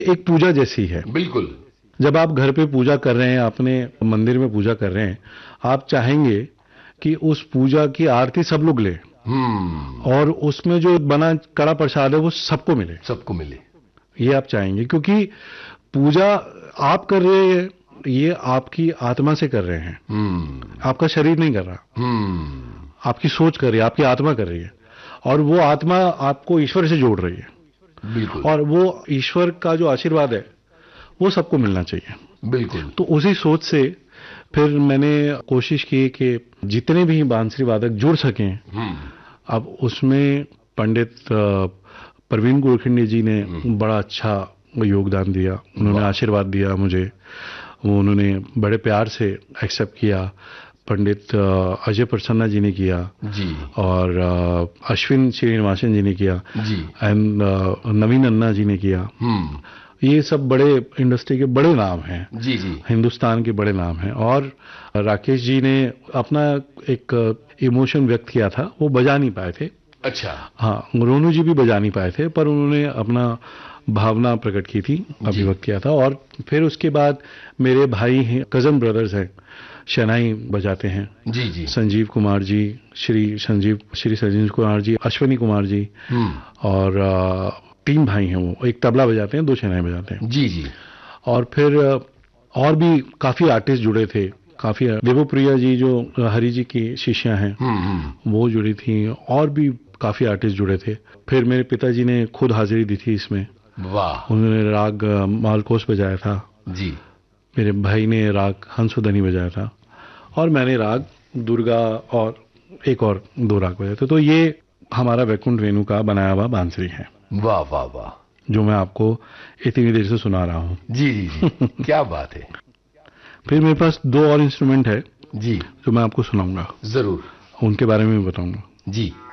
एक पूजा जैसी है। बिल्कुल। जब आप घर पे पूजा कर रहे हैं, अपने मंदिर में पूजा कर रहे हैं, आप चाहेंगे कि उस पूजा की आरती सब लोग लें और उसमें जो बना कड़ा प्रसाद है वो सबको मिले। सबको मिले, ये आप चाहेंगे, क्योंकि पूजा आप कर रहे हैं, ये आपकी आत्मा से कर रहे हैं। आपका शरीर नहीं कर रहा, आपकी सोच कर रही है, आपकी आत्मा कर रही है, और वो आत्मा आपको ईश्वर से जोड़ रही है। बिल्कुल। और वो ईश्वर का जो आशीर्वाद है वो सबको मिलना चाहिए। बिल्कुल। तो उसी सोच से फिर मैंने कोशिश की कि जितने भी बांसुरी वादक जुड़ सकें। अब उसमें पंडित प्रवीण गोरखिंडी जी ने बड़ा अच्छा योगदान दिया, उन्होंने आशीर्वाद दिया मुझे, वो उन्होंने बड़े प्यार से एक्सेप्ट किया। पंडित अजय प्रसन्ना जी ने किया जी, और अश्विन श्रीनिवासन जी ने किया जी, एंड नवीन अन्ना जी ने किया। ये सब बड़े इंडस्ट्री के बड़े नाम हैं। जी जी, हिंदुस्तान के बड़े नाम हैं। और राकेश जी ने अपना एक इमोशन व्यक्त किया था, वो बजा नहीं पाए थे। अच्छा। हाँ, रोनू जी भी बजा नहीं पाए थे, पर उन्होंने अपना भावना प्रकट की थी, अभिव्यक्त किया था। और फिर उसके बाद मेरे भाई हैं, कजन ब्रदर्स हैं, शहनाई बजाते हैं। जी जी, संजीव कुमार जी, श्री संजीव कुमार जी, अश्विनी कुमार जी, और 3 भाई हैं, वो एक तबला बजाते हैं, 2 शहनाई बजाते हैं। जी जी। और फिर और भी काफी आर्टिस्ट जुड़े थे, काफी। देवप्रिया जी जो हरि जी की शिष्या हैं, वो जुड़ी थी, और भी काफी आर्टिस्ट जुड़े थे। फिर मेरे पिताजी ने खुद हाजिरी दी थी इसमें। वाह। उन्होंने राग मालकोस बजाया था जी, मेरे भाई ने राग हंसुदनी बजाया था, और मैंने राग दुर्गा और एक और 2 राग बजाए थे। तो ये हमारा वैकुंठ वेणु का बनाया हुआ बांसुरी है। वाह वाह वाह, जो मैं आपको इतनी देर से सुना रहा हूँ। जी जी जी, क्या बात है। फिर मेरे पास 2 और इंस्ट्रूमेंट है जी, जो मैं आपको सुनाऊंगा। जरूर, उनके बारे में भी बताऊंगा। जी।